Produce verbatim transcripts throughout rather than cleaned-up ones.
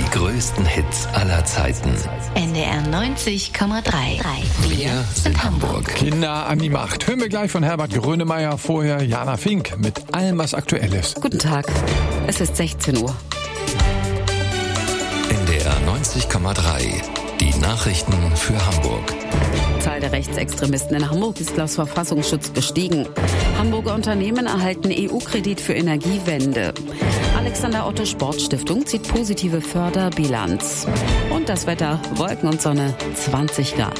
Die größten Hits aller Zeiten. N D R neunzig Komma drei. Wir sind Hamburg. Kinder an die Macht. Hören wir gleich von Herbert Grönemeyer. Vorher Jana Fink mit allem, was aktuell ist. Guten Tag. Es ist sechzehn Uhr. N D R neunzig Komma drei. Die Nachrichten für Hamburg. Die Zahl der Rechtsextremisten in Hamburg ist laut Verfassungsschutz gestiegen. Hamburger Unternehmen erhalten E U-Kredit für Energiewende. Alexander Otto Sportstiftung zieht positive Förderbilanz. Und das Wetter, Wolken und Sonne, zwanzig Grad.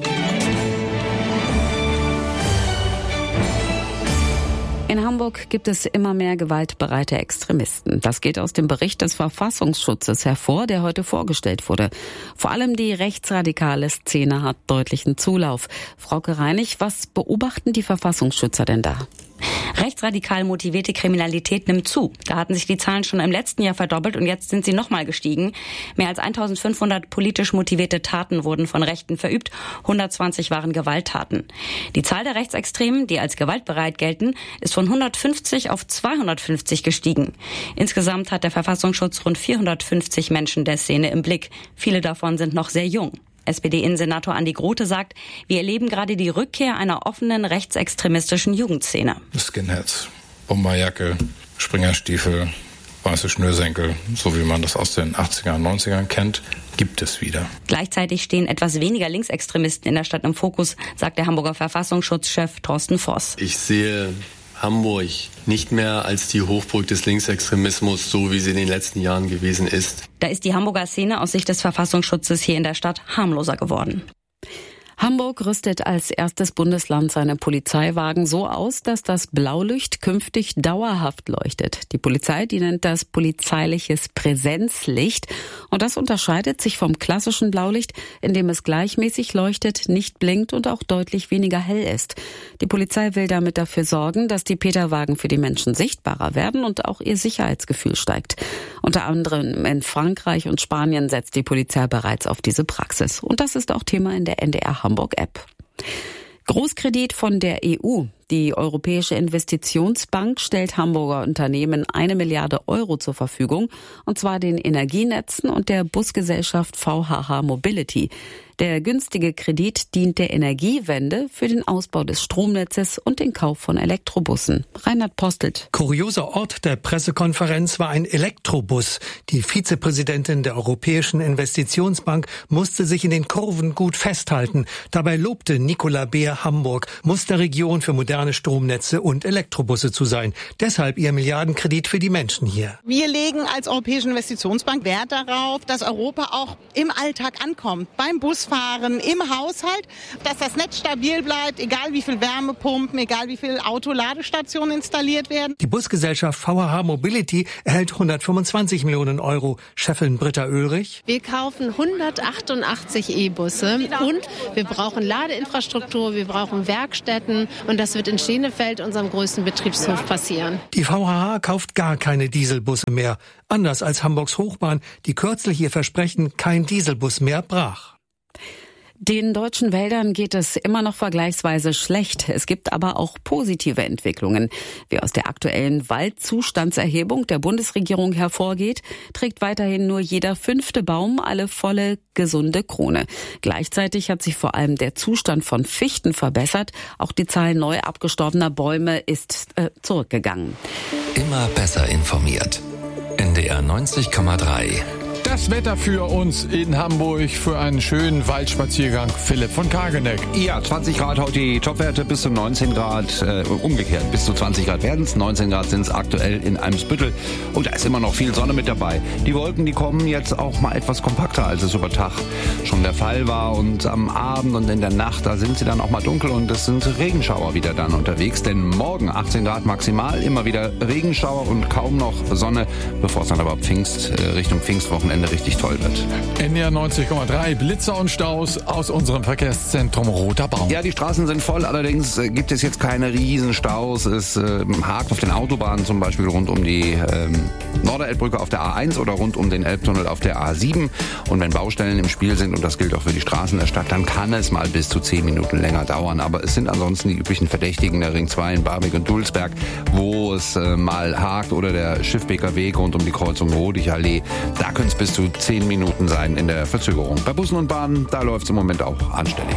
In Hamburg gibt es immer mehr gewaltbereite Extremisten. Das geht aus dem Bericht des Verfassungsschutzes hervor, der heute vorgestellt wurde. Vor allem die rechtsradikale Szene hat deutlichen Zulauf. Frauke Reinig, was beobachten die Verfassungsschützer denn da? Rechtsradikal motivierte Kriminalität nimmt zu. Da hatten sich die Zahlen schon im letzten Jahr verdoppelt und jetzt sind sie nochmal gestiegen. Mehr als eintausendfünfhundert politisch motivierte Taten wurden von Rechten verübt, hundertzwanzig waren Gewalttaten. Die Zahl der Rechtsextremen, die als gewaltbereit gelten, ist von hundertfünfzig auf zweihundertfünfzig gestiegen. Insgesamt hat der Verfassungsschutz rund vierhundertfünfzig Menschen der Szene im Blick. Viele davon sind noch sehr jung. S P D-Innensenator Andi Grote sagt, wir erleben gerade die Rückkehr einer offenen rechtsextremistischen Jugendszene. Skinheads, Bomberjacke, Springerstiefel, weiße Schnürsenkel, so wie man das aus den achtzigern, neunzigern kennt, gibt es wieder. Gleichzeitig stehen etwas weniger Linksextremisten in der Stadt im Fokus, sagt der Hamburger Verfassungsschutzchef Thorsten Voss. Ich sehe Hamburg nicht mehr als die Hochburg des Linksextremismus, so wie sie in den letzten Jahren gewesen ist. Da ist die Hamburger Szene aus Sicht des Verfassungsschutzes hier in der Stadt harmloser geworden. Hamburg rüstet als erstes Bundesland seine Polizeiwagen so aus, dass das Blaulicht künftig dauerhaft leuchtet. Die Polizei, die nennt das polizeiliches Präsenzlicht. Und das unterscheidet sich vom klassischen Blaulicht, in dem es gleichmäßig leuchtet, nicht blinkt und auch deutlich weniger hell ist. Die Polizei will damit dafür sorgen, dass die Peterwagen für die Menschen sichtbarer werden und auch ihr Sicherheitsgefühl steigt. Unter anderem in Frankreich und Spanien setzt die Polizei bereits auf diese Praxis. Und das ist auch Thema in der N D R Hamburg-App. Großkredit von der E U. Die Europäische Investitionsbank stellt Hamburger Unternehmen eine Milliarde Euro zur Verfügung, und zwar den Energienetzen und der Busgesellschaft V H H Mobility. Der günstige Kredit dient der Energiewende für den Ausbau des Stromnetzes und den Kauf von Elektrobussen. Reinhard Postelt. Kurioser Ort der Pressekonferenz war ein Elektrobus. Die Vizepräsidentin der Europäischen Investitionsbank musste sich in den Kurven gut festhalten. Dabei lobte Nicola Beer Hamburg, Musterregion für moderne Stromnetze und Elektrobusse zu sein. Deshalb ihr Milliardenkredit für die Menschen hier. Wir legen als Europäische Investitionsbank Wert darauf, dass Europa auch im Alltag ankommt. Beim Busfahren, im Haushalt, dass das Netz stabil bleibt, egal wie viel Wärmepumpen, egal wie viel Autoladestationen installiert werden. Die Busgesellschaft V H H Mobility erhält hundertfünfundzwanzig Millionen Euro. Chefin Britta Oehrich. Wir kaufen hundertachtundachtzig E-Busse und wir brauchen Ladeinfrastruktur, wir brauchen Werkstätten und das wird in Schenefeld, unserem größten Betriebshof, passieren. Die V H H kauft gar keine Dieselbusse mehr. Anders als Hamburgs Hochbahn, die kürzlich ihr Versprechen kein Dieselbus mehr brach. Den deutschen Wäldern geht es immer noch vergleichsweise schlecht. Es gibt aber auch positive Entwicklungen. Wie aus der aktuellen Waldzustandserhebung der Bundesregierung hervorgeht, trägt weiterhin nur jeder fünfte Baum eine volle, gesunde Krone. Gleichzeitig hat sich vor allem der Zustand von Fichten verbessert. Auch die Zahl neu abgestorbener Bäume ist äh, zurückgegangen. Immer besser informiert. N D R neunzig Komma drei. Das Wetter für uns in Hamburg für einen schönen Waldspaziergang. Philipp von Kageneck. Ja, zwanzig Grad heute die Topwerte, bis zu neunzehn Grad, äh, umgekehrt, bis zu zwanzig Grad werden es. neunzehn Grad sind es aktuell in Eimsbüttel und da ist immer noch viel Sonne mit dabei. Die Wolken, die kommen jetzt auch mal etwas kompakter, als es über Tag schon der Fall war. Und am Abend und in der Nacht, da sind sie dann auch mal dunkel und es sind Regenschauer wieder dann unterwegs. Denn morgen achtzehn Grad maximal, immer wieder Regenschauer und kaum noch Sonne, bevor es dann aber Pfingst, äh, Richtung Pfingstwochenende richtig toll wird. N D R neunzig Komma drei, Blitzer und Staus aus unserem Verkehrszentrum Roter Baum. Ja, die Straßen sind voll, allerdings äh, gibt es jetzt keine riesen Staus. Es äh, hakt auf den Autobahnen zum Beispiel rund um die ähm, Norderelbbrücke auf der A eins oder rund um den Elbtunnel auf der A sieben. Und wenn Baustellen im Spiel sind, und das gilt auch für die Straßen der Stadt, dann kann es mal bis zu zehn Minuten länger dauern. Aber es sind ansonsten die üblichen Verdächtigen, der Ring zwei in Barmbek und Dulsberg, wo es äh, mal hakt, oder der Schiffbeker Weg rund um die Kreuzung Rodichallee. Da könnte es bis bis zu zehn Minuten sein in der Verzögerung. Bei Bussen und Bahnen, da läuft es im Moment auch anständig.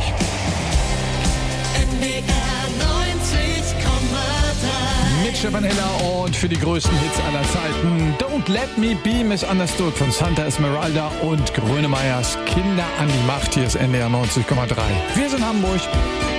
Mit Stefan Heller und für die größten Hits aller Zeiten Don't Let Me Be Misunderstood von Santa Esmeralda und Grönemeyers Kinder an die Macht. Hier ist N D R neunzig Komma drei. Wir sind Hamburg.